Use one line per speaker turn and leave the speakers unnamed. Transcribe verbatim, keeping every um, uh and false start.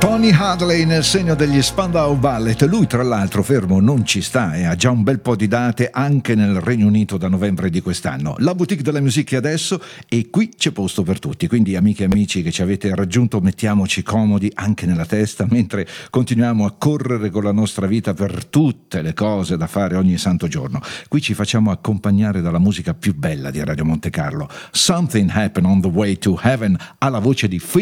Tony Hadley nel segno degli Spandau Ballet. Lui tra l'altro fermo non ci sta e ha già un bel po' di date anche nel Regno Unito da novembre di quest'anno. La boutique della musica adesso, e qui c'è posto per tutti, quindi amiche e amici che ci avete raggiunto, mettiamoci comodi anche nella testa mentre continuiamo a correre con la nostra vita per tutte le cose da fare ogni santo giorno. Qui ci facciamo accompagnare dalla musica più bella di Radio Monte Carlo. Something Happened on the Way to Heaven, alla voce di Phil